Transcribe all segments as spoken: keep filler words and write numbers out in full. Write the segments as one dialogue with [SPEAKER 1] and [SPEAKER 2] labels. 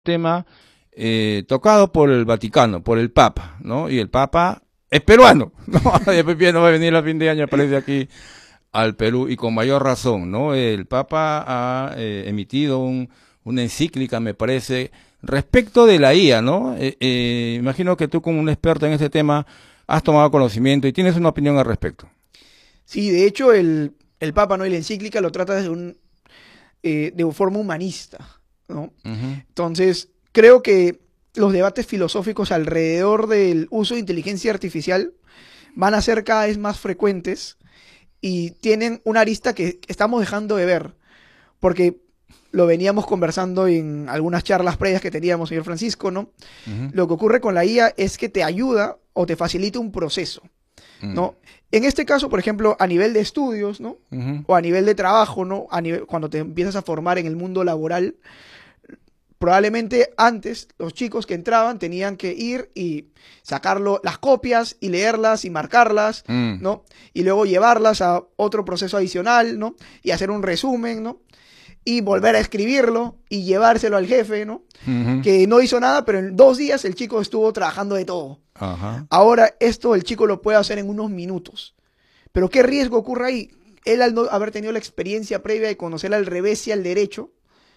[SPEAKER 1] tema eh, tocado por el Vaticano, por el Papa, ¿no? Y el Papa es peruano, ¿no? Después no va a venir a fin de año, aparece aquí al Perú, y con mayor razón, ¿no? El Papa ha eh, emitido un, una encíclica, me parece, respecto de la I A, ¿no? Eh, eh, imagino que tú, como un experto en este tema, has tomado conocimiento y tienes una opinión al respecto.
[SPEAKER 2] Sí, de hecho, el, el Papa, ¿no? Y la encíclica lo trata desde un, eh, de forma humanista, ¿no?
[SPEAKER 1] Uh-huh.
[SPEAKER 2] Entonces, creo que los debates filosóficos alrededor del uso de inteligencia artificial van a ser cada vez más frecuentes y tienen una arista que estamos dejando de ver, porque lo veníamos conversando en algunas charlas previas que teníamos, señor Francisco, ¿no? Uh-huh. Lo que ocurre con la I A es que te ayuda o te facilita un proceso, ¿no? Uh-huh. En este caso, por ejemplo, a nivel de estudios, ¿no? Uh-huh. O a nivel de trabajo, ¿no? A nivel, cuando te empiezas a formar en el mundo laboral, probablemente antes los chicos que entraban tenían que ir y sacarlo, las copias y leerlas y marcarlas, mm. ¿no? Y luego llevarlas a otro proceso adicional, ¿no? Y hacer un resumen, ¿no? Y volver a escribirlo y llevárselo al jefe, ¿no? Uh-huh. Que no hizo nada, pero en dos días el chico estuvo trabajando de todo. Uh-huh. Ahora esto el chico lo puede hacer en unos minutos. Pero ¿qué riesgo ocurre ahí? Él, al no haber tenido la experiencia previa de conocer al revés y al derecho,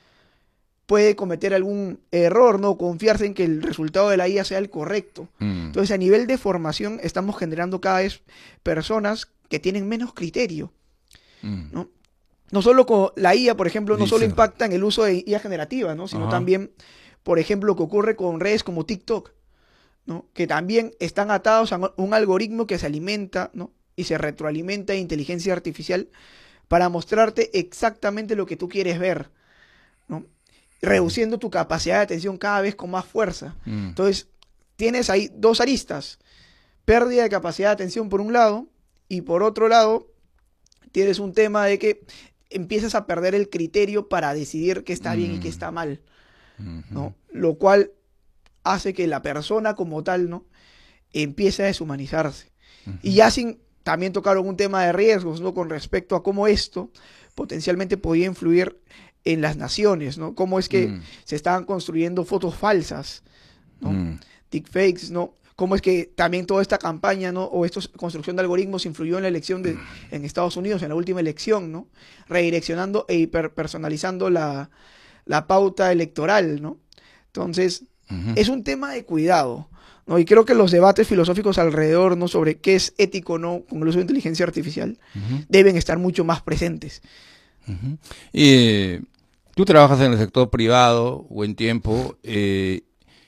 [SPEAKER 2] puede cometer algún error, ¿no? Confiarse en que el resultado de la I A sea el correcto. Mm. Entonces, a nivel de formación, estamos generando cada vez personas que tienen menos criterio, mm. ¿no? No solo con la I A, por ejemplo, no Dice. solo impacta en el uso de I A generativa, ¿no? Sino Ajá. también, por ejemplo, lo que ocurre con redes como TikTok, ¿no? Que también están atados a un algoritmo que se alimenta, ¿no? Y se retroalimenta de inteligencia artificial para mostrarte exactamente lo que tú quieres ver, ¿no? Reduciendo tu capacidad de atención cada vez con más fuerza. Mm. Entonces, tienes ahí dos aristas. Pérdida de capacidad de atención por un lado, y por otro lado, tienes un tema de que empiezas a perder el criterio para decidir qué está mm. bien y qué está mal, mm-hmm. ¿no? Lo cual hace que la persona como tal, ¿no? empiece a deshumanizarse. Mm-hmm. Y ya sin también tocaron un tema de riesgos, ¿no? Con respecto a cómo esto potencialmente podía influir en las naciones, ¿no? Cómo es que mm. se estaban construyendo fotos falsas, ¿no? Mm. Deepfakes, ¿no? Cómo es que también toda esta campaña, ¿no? O esta construcción de algoritmos influyó en la elección de, en Estados Unidos, en la última elección, ¿no? Redireccionando e hiperpersonalizando la, la pauta electoral, ¿no? Entonces, uh-huh. es un tema de cuidado, ¿no? Y creo que los debates filosóficos alrededor, ¿no? sobre qué es ético o no con el uso de inteligencia artificial uh-huh. deben estar mucho más presentes.
[SPEAKER 1] Uh-huh. Y tú trabajas en el sector privado buen tiempo, eh,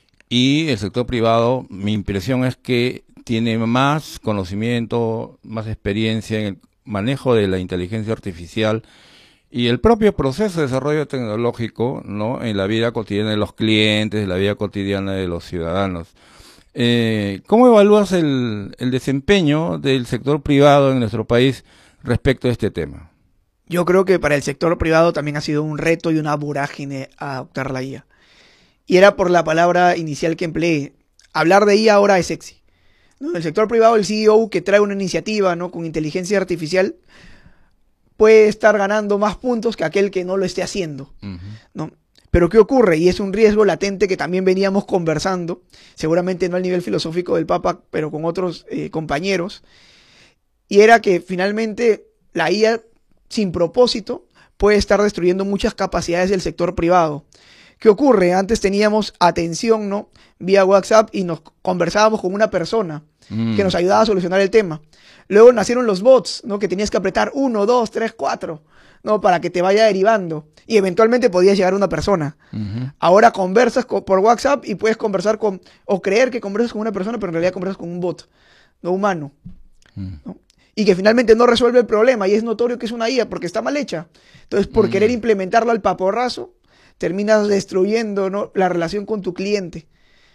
[SPEAKER 1] y el sector privado, mi impresión es que tiene más conocimiento, más experiencia en el manejo de la inteligencia artificial y el propio proceso de desarrollo tecnológico, ¿no? en la vida cotidiana de los clientes, en la vida cotidiana de los ciudadanos. Eh, ¿Cómo evalúas el, el desempeño del sector privado en nuestro país respecto a este tema?
[SPEAKER 2] Yo creo que para el sector privado también ha sido un reto y una vorágine adoptar la I A. Y era por la palabra inicial que empleé. Hablar de I A ahora es sexy, ¿no? El sector privado, el C E O que trae una iniciativa, ¿no? con inteligencia artificial puede estar ganando más puntos que aquel que no lo esté haciendo, uh-huh. ¿no? Pero ¿qué ocurre? Y es un riesgo latente que también veníamos conversando, seguramente no al nivel filosófico del Papa, pero con otros eh, compañeros, y era que finalmente la I A sin propósito puede estar destruyendo muchas capacidades del sector privado. ¿Qué ocurre? Antes teníamos atención, ¿no? vía WhatsApp y nos conversábamos con una persona mm. que nos ayudaba a solucionar el tema. Luego nacieron los bots, ¿no? Que tenías que apretar uno, dos, tres, cuatro, ¿no? Para que te vaya derivando. Y eventualmente podías llegar a una persona. Uh-huh. Ahora conversas con, por WhatsApp y puedes conversar con, o creer que conversas con una persona, pero en realidad conversas con un bot, no humano. Uh-huh. ¿no? Y que finalmente no resuelve el problema y es notorio que es una I A porque está mal hecha. Entonces, por uh-huh. querer implementarlo al paporrazo, terminas destruyendo, ¿no? la relación con tu cliente.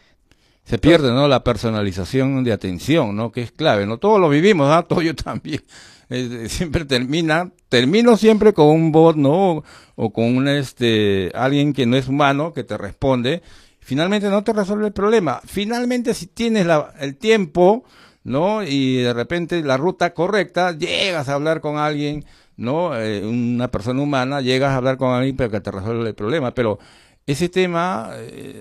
[SPEAKER 1] Se pierde, ¿no? La personalización de atención, ¿no? Que es clave, ¿no? Todos lo vivimos, ¿ah? Todo yo también. Eh, siempre termina, termino siempre con un bot, ¿no? O con un, este, alguien que no es humano, que te responde. Finalmente no te resuelve el problema. Finalmente, si tienes la, el tiempo, ¿no? Y de repente la ruta correcta, llegas a hablar con alguien, ¿no? Eh, una persona humana, llegas a hablar con alguien para que te resuelva el problema. Pero ese tema, eh,